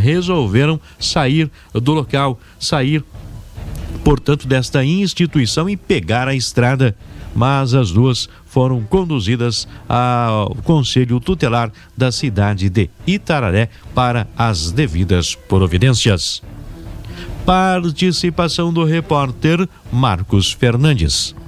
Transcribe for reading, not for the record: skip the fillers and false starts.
resolveram sair do local, portanto, desta instituição e pegar a estrada. Mas as duas foram conduzidas ao Conselho Tutelar da cidade de Itararé para as devidas providências. Participação do repórter Marcos Fernandes.